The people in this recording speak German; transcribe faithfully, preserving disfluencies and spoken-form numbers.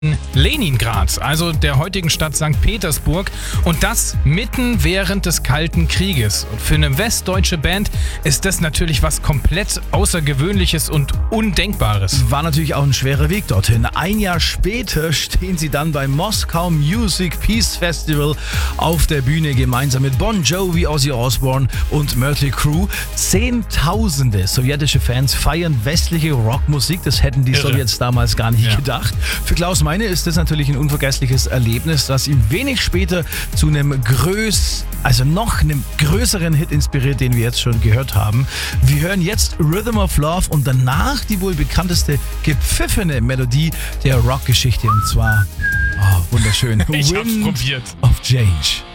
Leningrad, also der heutigen Stadt Sankt Petersburg, und das mitten während des Kalten Krieges. Und für eine westdeutsche Band ist das natürlich was komplett Außergewöhnliches und Undenkbares. War natürlich auch ein schwerer Weg dorthin. Ein Jahr später stehen sie dann beim Moscow Music Peace Festival auf der Bühne gemeinsam mit Bon Jovi, Ozzy Osbourne und Mötley Crüe. Zehntausende sowjetische Fans feiern westliche Rockmusik. Das hätten die Irre. Sowjets damals gar nicht Ja. gedacht. Für Klaus Meine ist das natürlich ein unvergessliches Erlebnis, das ihn wenig später zu einem größ, also noch einem größeren Hit inspiriert, den wir jetzt schon gehört haben. Wir hören jetzt Rhythm of Love und danach die wohl bekannteste gepfiffene Melodie der Rockgeschichte, und zwar, oh, wunderschön, Ich hab's Wind probiert. of Change.